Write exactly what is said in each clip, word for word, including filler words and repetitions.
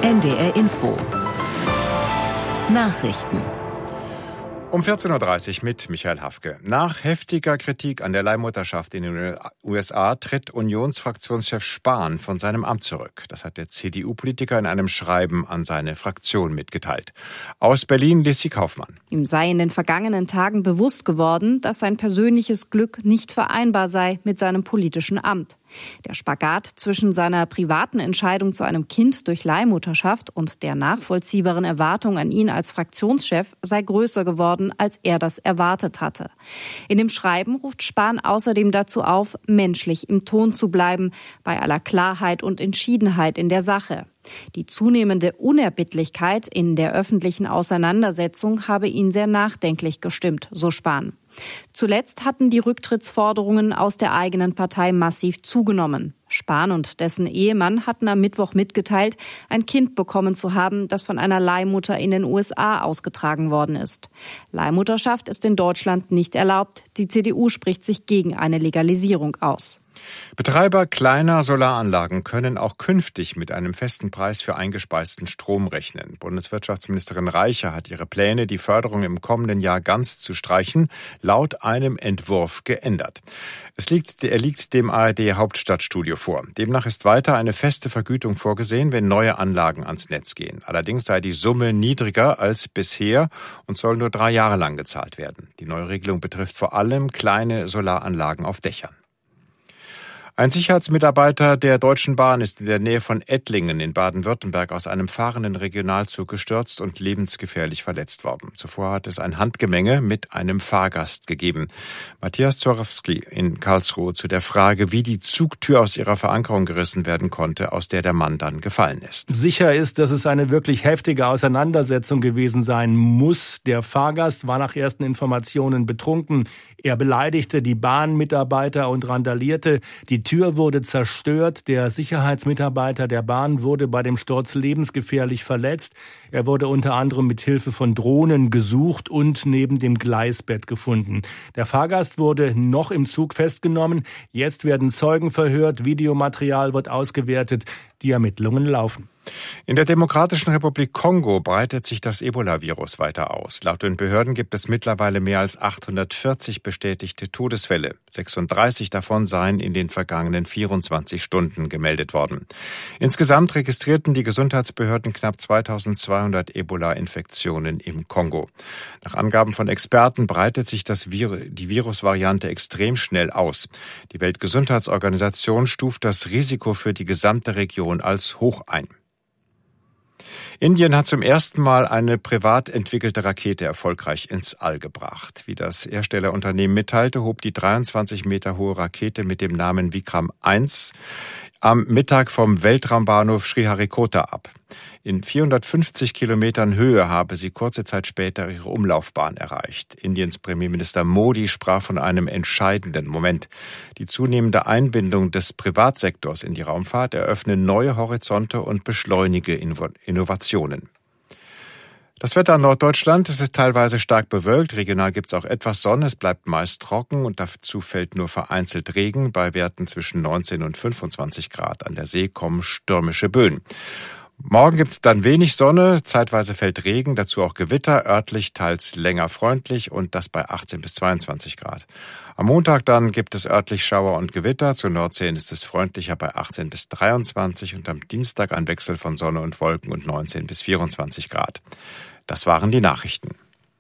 N D R Info. Nachrichten. Um vierzehn Uhr dreißig mit Michael Hafke. Nach heftiger Kritik an der Leihmutterschaft in den U S A tritt Unionsfraktionschef Spahn von seinem Amt zurück. Das hat der C D U-Politiker in einem Schreiben an seine Fraktion mitgeteilt. Aus Berlin Lissi Kaufmann. Ihm sei in den vergangenen Tagen bewusst geworden, dass sein persönliches Glück nicht vereinbar sei mit seinem politischen Amt. Der Spagat zwischen seiner privaten Entscheidung zu einem Kind durch Leihmutterschaft und der nachvollziehbaren Erwartung an ihn als Fraktionschef sei größer geworden, als er das erwartet hatte. In dem Schreiben ruft Spahn außerdem dazu auf, menschlich im Ton zu bleiben, bei aller Klarheit und Entschiedenheit in der Sache. Die zunehmende Unerbittlichkeit in der öffentlichen Auseinandersetzung habe ihn sehr nachdenklich gestimmt, so Spahn. Zuletzt hatten die Rücktrittsforderungen aus der eigenen Partei massiv zugenommen. Spahn und dessen Ehemann hatten am Mittwoch mitgeteilt, ein Kind bekommen zu haben, das von einer Leihmutter in den U S A ausgetragen worden ist. Leihmutterschaft ist in Deutschland nicht erlaubt. Die C D U spricht sich gegen eine Legalisierung aus. Betreiber kleiner Solaranlagen können auch künftig mit einem festen Preis für eingespeisten Strom rechnen. Bundeswirtschaftsministerin Reiche hat ihre Pläne, die Förderung im kommenden Jahr ganz zu streichen, laut einem Entwurf geändert. Es liegt, er liegt dem A R D-Hauptstadtstudio vor. Demnach ist weiter eine feste Vergütung vorgesehen, wenn neue Anlagen ans Netz gehen. Allerdings sei die Summe niedriger als bisher und soll nur drei Jahre lang gezahlt werden. Die neue Regelung betrifft vor allem kleine Solaranlagen auf Dächern. Ein Sicherheitsmitarbeiter der Deutschen Bahn ist in der Nähe von Ettlingen in Baden-Württemberg aus einem fahrenden Regionalzug gestürzt und lebensgefährlich verletzt worden. Zuvor hat es ein Handgemenge mit einem Fahrgast gegeben. Matthias Zorowski in Karlsruhe zu der Frage, wie die Zugtür aus ihrer Verankerung gerissen werden konnte, aus der der Mann dann gefallen ist. Sicher ist, dass es eine wirklich heftige Auseinandersetzung gewesen sein muss. Der Fahrgast war nach ersten Informationen betrunken. Er beleidigte die Bahnmitarbeiter und randalierte. Die Tür wurde zerstört. Der Sicherheitsmitarbeiter der Bahn wurde bei dem Sturz lebensgefährlich verletzt. Er wurde unter anderem mit Hilfe von Drohnen gesucht und neben dem Gleisbett gefunden. Der Fahrgast wurde noch im Zug festgenommen. Jetzt werden Zeugen verhört, Videomaterial wird ausgewertet. Die Ermittlungen laufen. In der Demokratischen Republik Kongo breitet sich das Ebola-Virus weiter aus. Laut den Behörden gibt es mittlerweile mehr als achthundertvierzig bestätigte Todesfälle. sechsunddreißig davon seien in den vergangenen vierundzwanzig Stunden gemeldet worden. Insgesamt registrierten die Gesundheitsbehörden knapp zweitausendzweihundert Ebola-Infektionen im Kongo. Nach Angaben von Experten breitet sich das Vir- die Virusvariante extrem schnell aus. Die Weltgesundheitsorganisation stuft das Risiko für die gesamte Region als hoch ein. Indien hat zum ersten Mal eine privat entwickelte Rakete erfolgreich ins All gebracht. Wie das Herstellerunternehmen mitteilte, hob die dreiundzwanzig Meter hohe Rakete mit dem Namen Vikram eins am Mittag vom Weltraumbahnhof Sriharikota ab. In vierhundertfünfzig Kilometern Höhe habe sie kurze Zeit später ihre Umlaufbahn erreicht. Indiens Premierminister Modi sprach von einem entscheidenden Moment. Die zunehmende Einbindung des Privatsektors in die Raumfahrt eröffne neue Horizonte und beschleunige Innovationen. Das Wetter in Norddeutschland, es ist teilweise stark bewölkt, regional gibt es auch etwas Sonne, es bleibt meist trocken und dazu fällt nur vereinzelt Regen. Bei Werten zwischen neunzehn und fünfundzwanzig Grad an der See kommen stürmische Böen. Morgen gibt es dann wenig Sonne, zeitweise fällt Regen, dazu auch Gewitter, örtlich teils länger freundlich und das bei achtzehn bis zweiundzwanzig Grad. Am Montag dann gibt es örtlich Schauer und Gewitter, zur Nordsee ist es freundlicher bei achtzehn bis dreiundzwanzig und am Dienstag ein Wechsel von Sonne und Wolken und neunzehn bis vierundzwanzig Grad. Das waren die Nachrichten.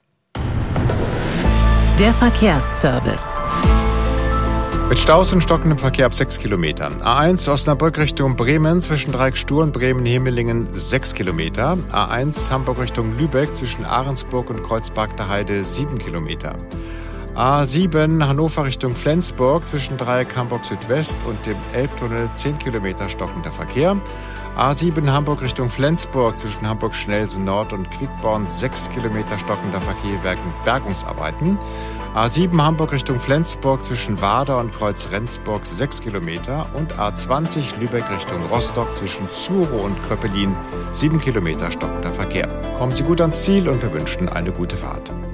Der Verkehrsservice. Mit Staus und stockendem Verkehr ab sechs Kilometern. A eins Osnabrück Richtung Bremen zwischen Dreieck-Stuhr und Bremen-Himmelingen sechs Kilometer. A eins Hamburg Richtung Lübeck zwischen Ahrensburg und Kreuzberg der Heide sieben Kilometer. A sieben Hannover Richtung Flensburg zwischen Dreieck Hamburg Südwest und dem Elbtunnel zehn Kilometer stockender Verkehr. A sieben Hamburg Richtung Flensburg zwischen Hamburg-Schnelsen Nord und Quickborn sechs Kilometer stockender Verkehr wegen Bergungsarbeiten. A sieben Hamburg Richtung Flensburg zwischen Wader und Kreuz-Rendsburg sechs Kilometer und A zwanzig Lübeck Richtung Rostock zwischen Zuro und Kröppelin sieben Kilometer stockender Verkehr. Kommen Sie gut ans Ziel und wir wünschen eine gute Fahrt.